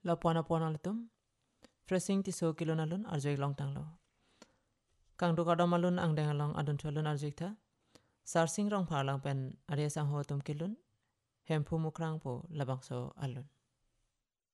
la puana letum freshing ti so kilon alun arjoi long tanglo kang du kadam alun ang deng along adun cholun arjik tha sarsing rong pharlang pen arya sang ho tum kilun hemphu mukrang po labang so alun